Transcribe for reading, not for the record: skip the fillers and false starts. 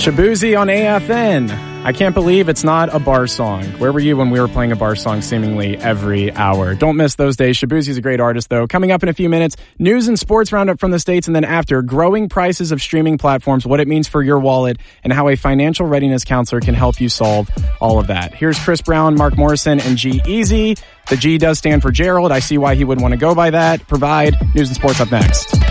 Shaboozey on AFN. I can't believe it's not a bar song. Where were you when we were playing a bar song seemingly every hour? Don't miss those days. Shaboozey's a great artist, though. Coming up in a few minutes, news and sports roundup from the States, and then after, growing prices of streaming platforms, what it means for your wallet, and how a financial readiness counselor can help you solve all of that. Here's Chris Brown, Mark Morrison, and G-Eazy. The G does stand for Gerald. I see why he would want to go by that. Provide news and sports up next.